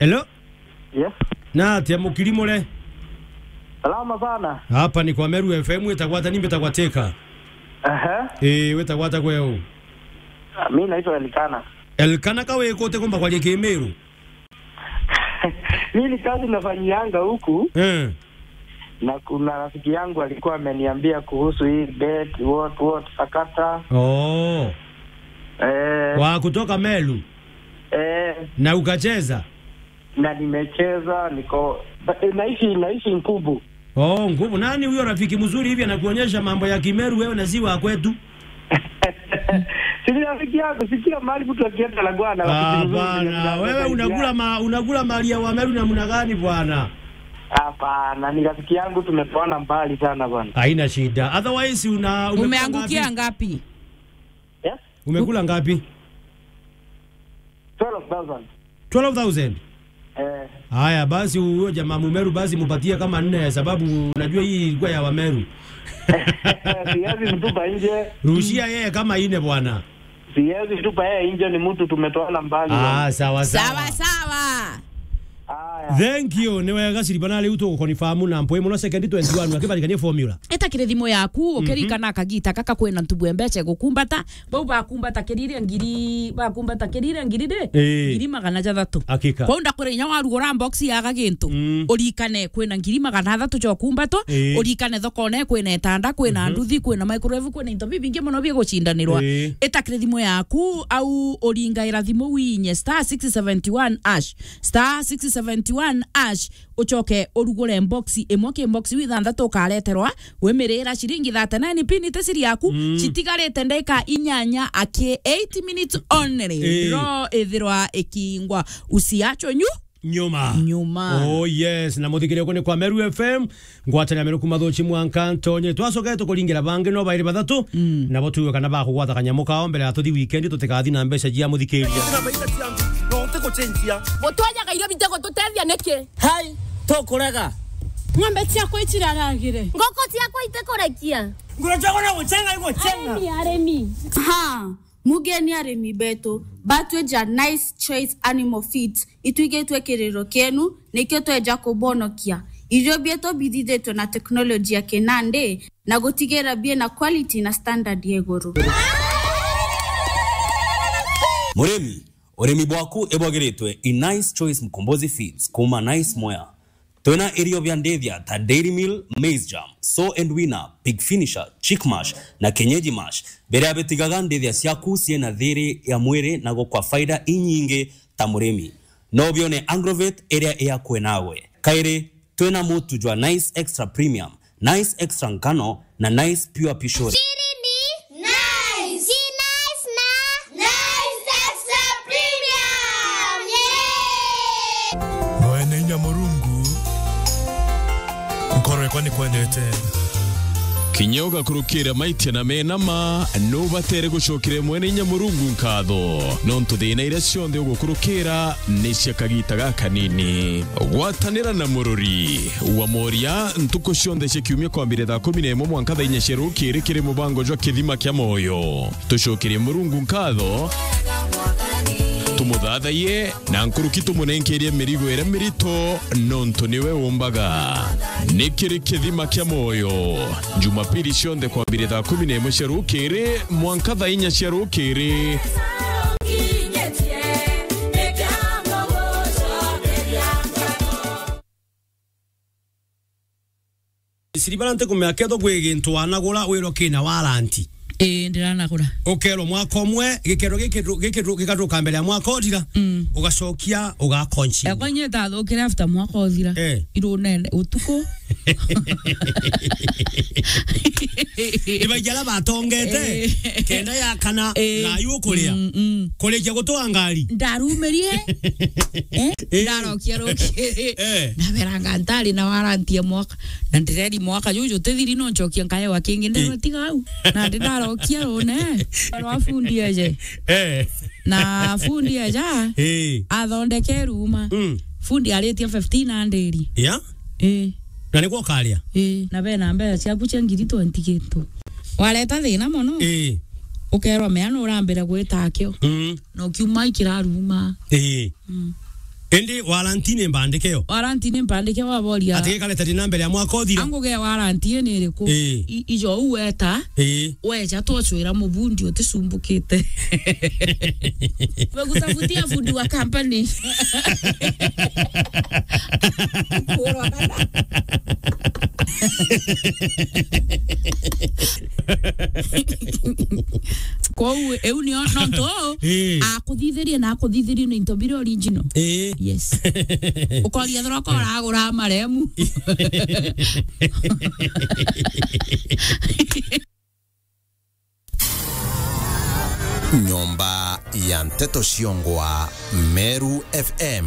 Hello? Yes. Na tia mukilimo le. Salama sana. Hapa ni kwa Meru FM itakwata nimbe takwateka. Wetagwata kweo. Mimi naitwa Elkana. Elkana kawe kote komba kwa jeke Meru. Mimi kazi nafanyianga huku. Na kuna rafiki yangu alikuwa ameniambia kuhusu hii bet what sakata. Wa kutoka Meru. Na ukacheza? Na nimecheza niko naishi Nkubu. Nkubu. Nani huyo rafiki mzuri hivi anakuonyesha mambo ya Kimeru wewe na ziwa kwetu? Sisi rafiki yako sikia mali mtu akienda la bwana rafiki mzuri. Bwana, wewe unakula mali ya Wameru na mna gani bwana? Hapana, ni rafiki yangu tumetoana mbali sana bwana. Haina shida. Otherwise umeangukia ngapi? Yes? Umekula ngapi? 12,000. 12,000? Haya basi huyo jamaa Mumeru basi mupatie kama 4 sababu unajua hii ilikuwa ya Wameru. Siwezi mtupa nje. Rushia yeye kama 4 bwana. Siwezi mtupa yeye nje, ni mtu tumetoana mbali. Sawa. Thank you. Niwe gasiri banale uto konifamu na mpoe muno second 21 akibalikanie formula. Eta kirethimo yaku ukerika na kagita kaka kwena ntubu mbeche gukumbata bau bakumbata kirire ngiri bakumbata kirire ngiri de ngiri magana jathatu. Hakika. Kwa unda kure nya warugora box ya gagintu urikane kwena ngiri magana jathatu jo kumbato urikane thokone kwena etanda kwena nduthi kwena microwave kwena into bibingi muno bie gucindanirwa. Eta kirethimo yaku au uringaira thimo winye *671# *671# uchoke urugure boxi emoke boxi withandatu kareterwa wemerera shiringi 39 pini tesiri yaku chitigarete ndeka inyanya ake 8 minutes only ro ethirwa ekingwa usiacho nyuma. Oh yes, na muthikire kone kwa Meru FM ngwatana Meru kumathochi mwanka ntonye twacoke tukuringira bange no bairi bathatu na botuwe kana ba kugwata kanyamo kao mbere atuthi weekend tutikathi na mbeca jia muthikiria Botwaja kairo bitego tutethia niki. Hai, tokorega. Ng'ombe ciako itiraragire. Ngoko ciako itekorekia. Ngorojago na guchenga iguchenga. Aremi. Mugeni aremi beto batweja Nice Choice Animal Feeds itwigetwe kiriro kenu nikyo tweja kubonokia irio bieto bithithitwe na teknolojia ya kenande na gutigera bie na quality na standard yegoro. Uremi bwaku ebwagiritwe Nice Choice Mkombozi Feeds kuma Nice Moya. Tuna irio vya ndevya ta Dairy Meal, Maize Jam, So and Winner, Pig Finisher, Chick Mash na Kenyeji Mash. Bere abetigaga ndevya siaku siena thiri ya mwere na gukwa faida inyinge ta muremi. No bione Agrovet area ea kwenawe. Kaire, tuna mutu jwa Nice Extra Premium, Nice Extra Nkano na Nice Pure Pishori. Kwani kwendete Kinyoga kurukira maiti na menama no batere gushokire mwene nyamurungu nkatho nontu thina ira cionthe ugukurukira ni cia kagita gaka nini gwatanira na mururi wa moria ntuko cionthe cikiumia kwambire thaa 11 mwanka thaa 4 cirukire kiri mubango jwa kithima kia moyo tushokire murungu nkatho tumuthathaie na nkuruki tumunenkerie mirigo ira mirito nontu niwe umbaga nikiri kithima kia moyo Jumapili cionthe kwambire thaa 11 cirukire mwanka thaa 4 cirukire Siribalante kumeakedo gwegintu anagura wiro kina waranti. Ndiranagura. Okero mwaka omwe gikero gikatuka mbere ya mwaka othira ugacokia ugakonchi. Yakwanye ndathukira after mwaka othira. Irunene utuko. Ibajala batongete kenda ya kana na yukuria. Kolejia gutoa ngari. Ndarumerie. Ndarokia rokie. Na beranga ntari na waranti ya mwaka. Na ndireri mwaka juju tethiri no nchokia nkae wa kingi ndero tiga au. Na ndaro kiaro ne. Wafundi aje. Na fundi aja. Athondeke ruma. Fundi alitia 1500. Ya? Na niguo karia. Na bena mbea ciaku cia ngiri 20 kintu. Waleta thina mono. Ukerwa meano urambira gwita akio. No kiuma ikiraruma. Endi warranty mbandikeo. Warranty mbandike wa bolia. Atike kale tati nambele ya mwaka othira. Ango ge warranty ni riku. Ijo uweta. Weja tochwira mubundi otisumbukite. Wegutafutia fundi wa company. Kwa euni onto akuthithirie na akuthithirie ni intobire original. Yes. Ukoria thoroko ragura maremu. Nyomba ya Mteto Shiongwa, Meru FM.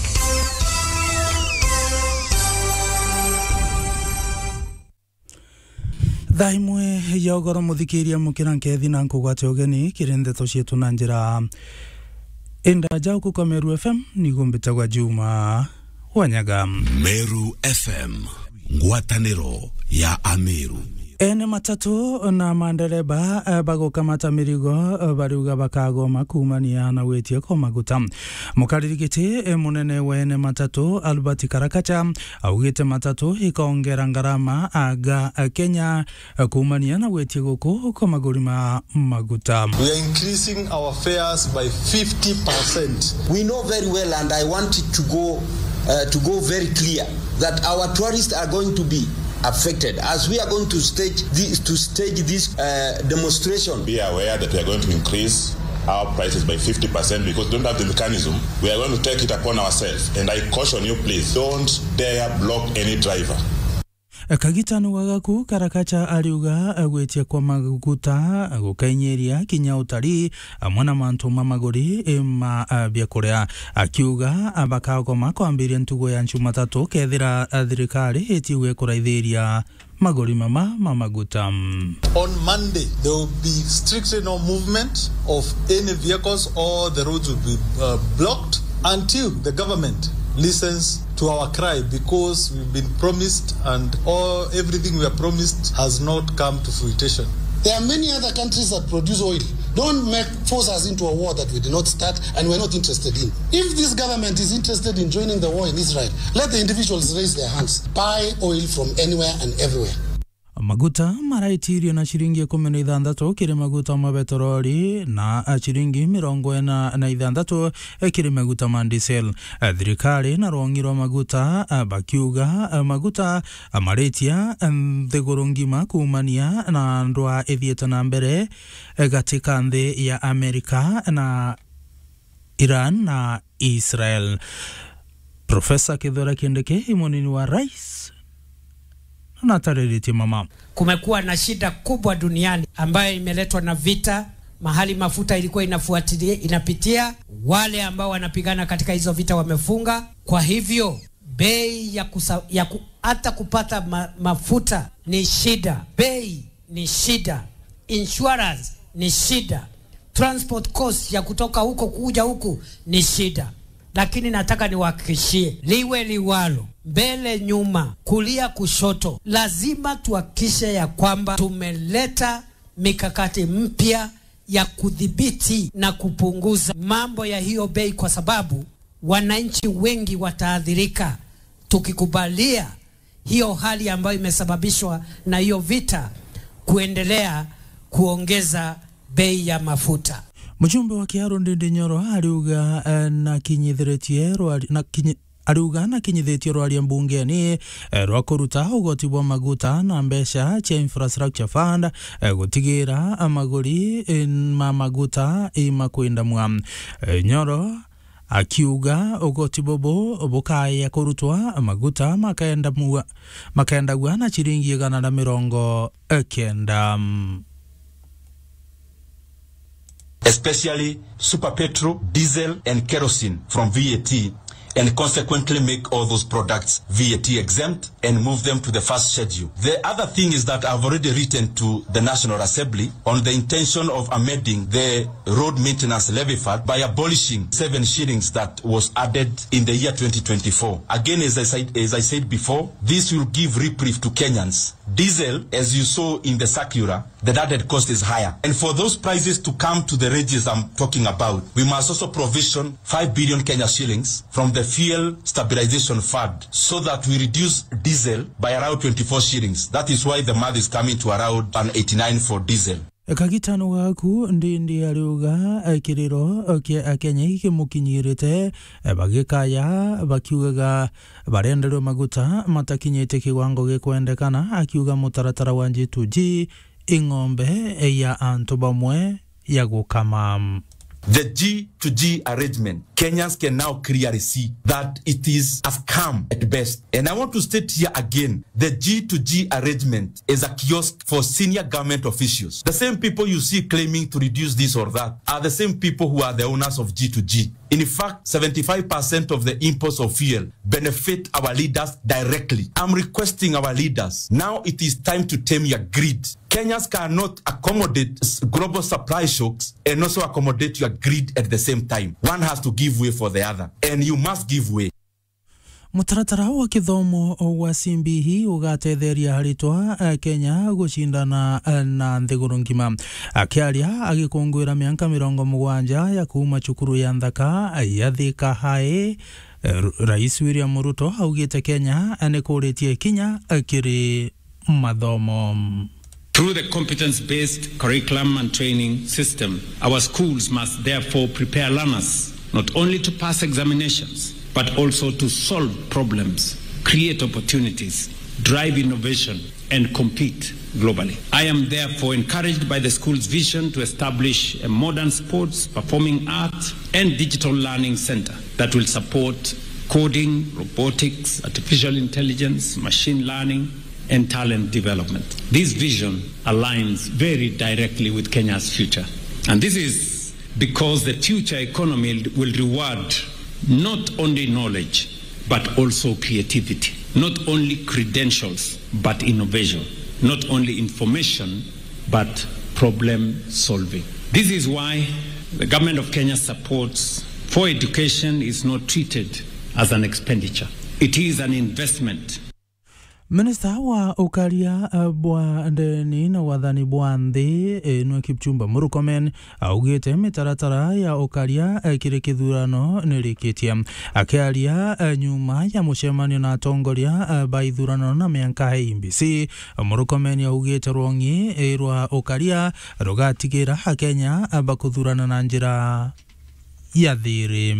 Thaimwe yogoro muthikiria mukiranke thina nkugwate ogeni kirendeto cietu na njira enda jau ku Meru FM nigumbitagwa Juma Wanyaga. Meru FM, ngwataniro ya Ameru. Ene matatu na mandereba bagukamata mirigo bariuga bakagoma kumania na wetie ko maguta. Mukaririgiti munene wene matatu Albert Karakacha augite matatu ikaongera ngarama aga Kenya kumania na wetie goko ko magurima maguta. We are increasing our fares by 50%. We know very well, and I want it to go very clear that our tourists are going to be affected as we are going to stage this demonstration. Be aware that we are going to increase our prices by 50% because we don't have the mechanism. We are going to take it upon ourselves, and I caution you, please don't dare block any driver. Kagitano wagaku Karakacha ariuga agwetia kwa maguta gukainyeria kinya utari mwana mantu mamagori ma biakorea akiuga abakagoma kwambiria ntugo ya nchu matatu kethira thirikari etiwe kuraithiria magori mamaguta. On Monday there will be strictly no movement of any vehicles, or the roads will be blocked until the government listens to our cry, because we've been promised and everything we are promised has not come to fruition. There are many other countries that produce oil. Don't force us into a war that we did not start and we're not interested in. If this government is interested in joining the war in Israel, let the individuals raise their hands. Buy oil from anywhere and everywhere. Maguta maraitirio na shiringi 16 kiri maguta mabetorori na shiringi 46 kiri maguta mandisel. Thirikari na rongiro maguta bakiuga maguta maretia thiguru ngima kumania na ndwa ethiete na mbere gatika nthi ya Amerika na Iran na Israel. Profesa Kithora Kindiki imonini wa rais na tareriti mama. Kumekuwa na shida kubwa duniani ambayo imeletwa na vita, mahali mafuta ilikuwa inapitia, wale ambao wanapigana katika hizo vita wamefunga. Kwa hivyo bei hata kupata mafuta ni shida, bei ni shida, insurance ni shida, transport cost ya kutoka huko kuja huku ni shida. Lakini nataka niwahakikishie, liwe liwalo, mbele nyuma, kulia kushoto, lazima tuhakikishe ya kwamba tumeleta mikakati mpya ya kudhibiti na kupunguza mambo ya hiyo bei, kwa sababu wananchi wengi wataadhirika tukikubalia hiyo hali ambayo imesababishwa na hiyo vita kuendelea kuongeza bei ya mafuta. Mjumbe wa Kiaro Ndindi Nyoro ariuga na kinyithiretiero ariuga na kinyithiretiero ali mbungeni rwa kuruta ugoti bwa maguta na mbesha cha infrastructure fund gutigira amaguri maguta imakwenda mwa. Nyoro akiuga ugoti bobo bukaya kurutwa maguta makaenda gwa na chiringi 190. Especially super petrol, diesel and kerosene from VAT, and consequently make all those products VAT exempt and move them to the first schedule. The other thing is that I've already written to the National Assembly on the intention of amending the road maintenance levy fund by abolishing 7 shillings that was added in the year 2024. Again, as I said before, this will give reprieve to Kenyans. Diesel, as you saw in the circular, the added cost is higher. And for those prices to come to the ranges I'm talking about, we must also provision 5 billion Kenya shillings from the Fuel Stabilization Fund so that we reduce diesel by around 24 shillings. That is why the math is coming to around 189 for diesel. Kagitano gaku ndi ariuga kiriro Kenya ikimukinyirite bagikaya bakiugaga barenderwe maguta matakinyite kiwango gikwendekana akiuga mutaratara wa G2G ingombe ya antu bamwe ya gukama. The G2G arrangement, Kenyans can now clearly see that it is a scam at best. And I want to state here again, the G2G arrangement is a kiosk for senior government officials. The same people you see claiming to reduce this or that are the same people who are the owners of G2G. In fact, 75% of the imports of fuel benefit our leaders directly. I'm requesting our leaders, now it is time to tame your greed. Kenyans cannot accommodate global supply shocks and also accommodate your greed at the same time. One has to give way for the other, and you must give way. Mutaratara wa kithomo wa CBE ugatetheria haritwa Kenya gucindana na nthiguru ngima. Akiaria agikungwira miaka 70 ya kuuma cukuru ya Nthaka ya Thika High, Rais William Ruto augite Kenya anekuritie kinya akiri mathomo. Through the competence-based curriculum and training system, our schools must therefore prepare learners not only to pass examinations, but also to solve problems, create opportunities, drive innovation, and compete globally. I am therefore encouraged by the school's vision to establish a modern sports, performing arts, and digital learning center that will support coding, robotics, artificial intelligence, machine learning, and talent development. This vision aligns very directly with Kenya's future. And this is because the future economy will reward not only knowledge, but also creativity. Not only credentials, but innovation. Not only information, but problem solving. This is why the government of Kenya supports for education is not treated as an expenditure. It is an investment. Minister wa ukaria bwa ndeni na wathani bwa nthi Nwe Kipchumba Murkomen augite mitaratara ya ukaria kiri kithurano nirikitie. Akiaria nyuma ya mucemanio na atongoria ba ithurano na mianka IEBC, Murkomen augite rwongi rwa ukaria rugatigira Kenya bakuthurana na njira ya thiri.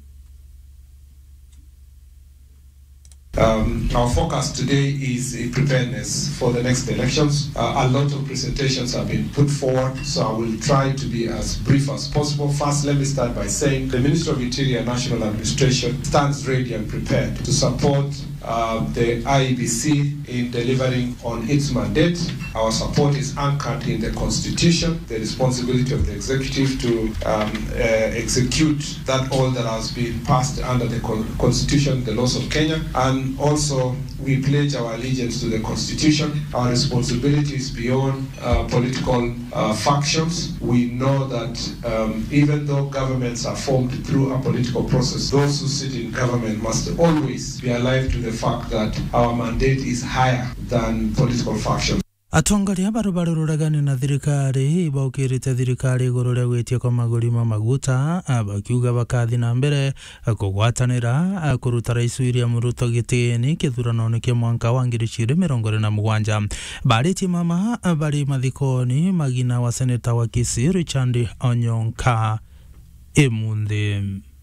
Our focus today is preparedness for the next elections. A lot of presentations have been put forward, so I will try to be as brief as possible. First, let me start by saying the Ministry of Interior and National Administration stands ready and prepared to support the IEBC in delivering on its mandate. Our support is anchored in the Constitution, the responsibility of the executive to execute that all that has been passed under the Constitution, the laws of Kenya, and also we pledge our allegiance to the Constitution. Our responsibility is beyond political factions. We know that even though governments are formed through a political process, those who sit in government must always be alive to the fact that our mandate is higher than political factions. Atongoria barubaruragani na thirikari baukirite thirikari iguru ria gwitia kwa magurima maguta bakiuga bakathi na mbere kugwatanira kuruta Rais William Ruto gitini kithurano kia mwaka wa 2027. Bariti mama bari mathikoni magina wa seneta wa Kisii Richard Onyonka emunde.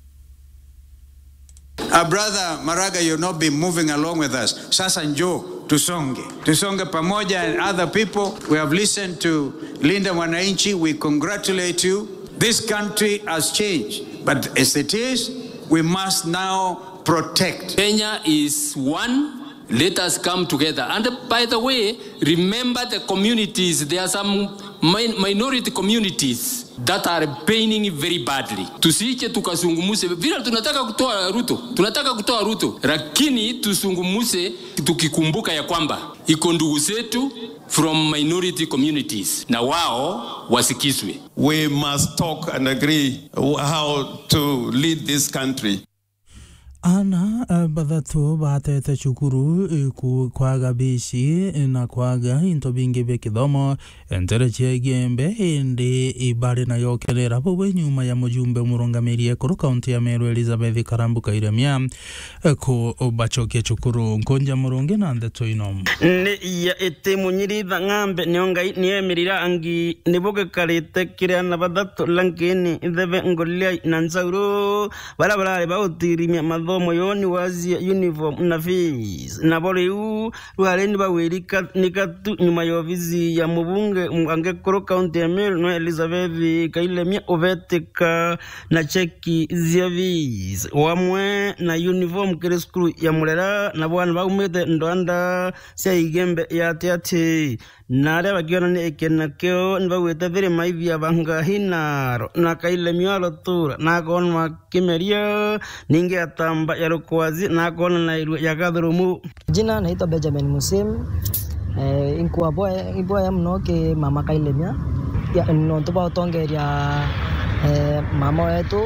Brother Maraga, you've not been moving along with us. Sasa njoo tusonge pamoja. And other people, we have listened to Linda Wananchi. We congratulate you. This country has changed, but as it is, we must now protect. Kenya is one. Let us come together. And by the way, remember the communities. There are some minority communities that are paining very badly. Tusije tukazungumuse vile tunataka kutoa Ruto, lakini tusungumuse tukikumbuka ya kwamba iko ndugu zetu from minority communities na wao wasikizwe. We must talk and agree how to lead this country. ana bathatu batete cukuru kwaga bici na kwaga into bingi bya kithomo entere cia Gembe indi ibari na yokerera bwe nyuma ya mujumbe murungamiri ekuru kaunti ya Meru Elizabeth Karambuka Iremia ku bachokia cukuru nkonja murungi na ndeto ino ni ya ete munyiri ng'ambe niongai niemirira angi niboge karete kiria na bathatu lankini ithebe ngolia na nzauro barabara bautirimia mathomo yoni wazi uniform na fees na boriu rwareni bawirika nikatu nyuma ya ofisi ya mubunge angekuru kaunti ya Meru no Elizabeth Kailemia oveteka na cheki ziavis wamwe na uniform kire skulu ya Murera na bwana baumete ndwanda cia Igembe ya tiati nare bagiona ne ekenakeo nbawete vere maivia banga hinaro na Kailemia lotura na konwa kimeria ninge atamba ya lokwazi na kona na iru ya kadrumu. Jina naitwa Benjamin Musim inkuwa boy mnoke mama Kailemia ya nontoba utongeria mama wetu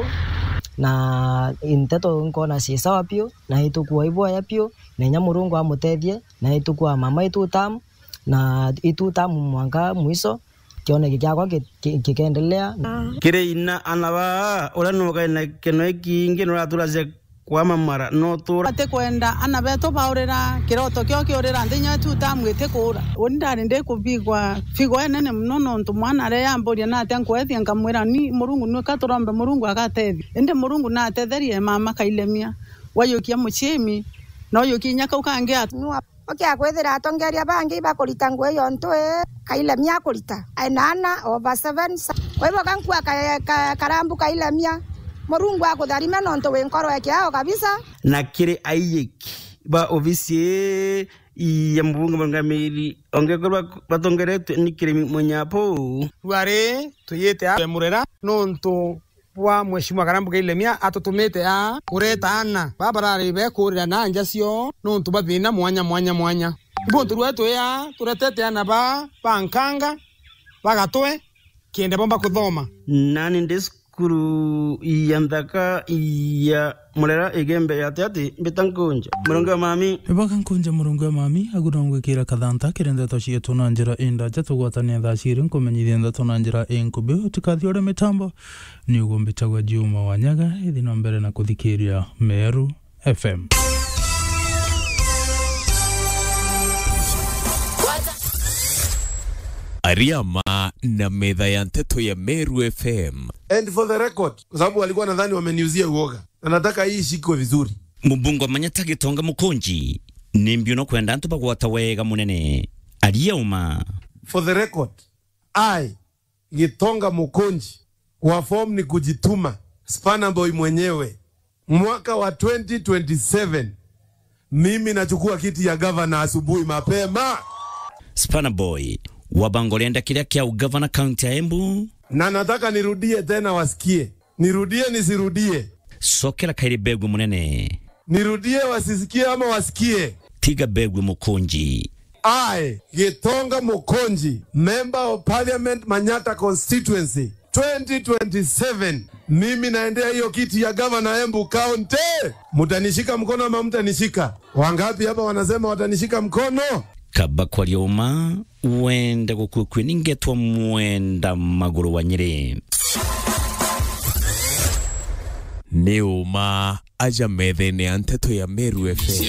na inteto nkona si sawa pio na itukuwa ibo ya pio na nyamurungu amutethie na itukuwa mama itu tam na itu tam mwanga mwiso kione kikyakwa kikaendelea kire ina anaba oranuka na keno kingi noraturaze kwa mamara no tura ate kwenda anabeto baurira kiroto kyo kiorira ndinya tu tamwete kura ondari nde kubigwa figo enene mnono ntumwana re yamboria na ate nkwethia nkamwira ni murungu no katurombe murungu agatethi ende murungu na atetherie mama Kailemia wayokia muchimi no yokinya kaukangia okia kwethira atongeria bangi bakurita ngwe yo ntwe Kailemia kurita ainana over 7 kwa hivyo kankua Karambuka Kailemia murungu akutharima nonto wenkoro yake yao kabisa na kire aiyeki ba ofisi ya mbunge mwangamiri ongekorwa batongeretwe nikire munyapo ware tuyete ya Murera nonto wa mheshimiwa Karambuka Kailemia atutumete a kureta ana babarari bekurira na njacio nonto bathina mwanya ibonto rwetu ya turetete ana bankanga bagatwe kiende bomba kuthoma nani ndeskuru yandaka ya Murera Igembe ya tiati bitankunja murunga mami bakankunja murunga mami agurongwe kira kadanta kirenda toshie tunanjira inda jatugwatania thashiri nkumenyithia nda tunanjira enkube utikathiore mitambo ni ugombitagwa Juma Wanyaga ithino mbere na kuthikiria Meru FM. Ariama na medha ya nteto ya Meru FM. And for the record, kwa sababu walikuwa nadhani wameniuzia uoga. Na nataka hii shikwe vizuri. Mubungo manyata gitonga mukonji. Nimbio no kwenda ntu bagwata wega munene. Ariama. For the record, I Gitonga Mukonji wa form ni kujituma. Spana boy mwenyewe. Mwaka wa 2027 mimi nachukua kiti ya governor asubuhi mapema. Spana boy wabangolenda kilia kia ugavana county ya Embu. Na nataka nirudie tena wasikie. Nirudie nisirudie. Sokela kairi begwe munene. Nirudie wasisikie ama wasikie. Tiga begwe Mukonji. I, Gitonga Mukonji, Member of Parliament Manyata Constituency, 2027. Mimi naendea hiyo kiti ya governor Embu County. Mutanishika mkono ama mtanishika? Wangapi hapa wanasema watanishika mkono? Kaba kwa lioma, uenda kukukwe ningetwa mwenda maguru wa Nyeri. Neuma aja medhe ne anteto ya Meru FM.